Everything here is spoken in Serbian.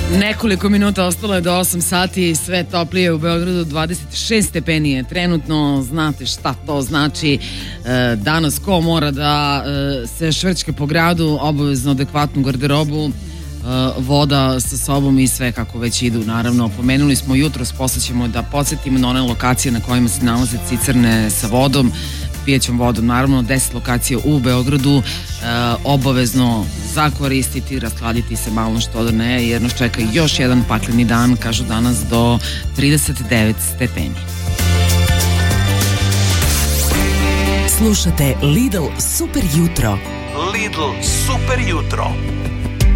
Nekoliko minuta ostalo je do 8 sati, sve toplije u Beogradu, 26 stepeni je trenutno, znate šta to znači. Danas ko mora da se švrćke po gradu, obavezno adekvatnu garderobu, voda sa sobom i sve kako već idu. Naravno, pomenuli smo jutros, posle ćemo da podsjetimo na one lokacije na kojima se nalaze cisterne sa vodom, pijećom vodom. Naravno, 10 lokacija u Beogradu, obavezno zakoristiti, raskladiti se malo što da ne, jer nas čeka još jedan pakleni dan, kažu danas do 39 stepeni. Slušate Lidl Super jutro. Lidl Super jutro.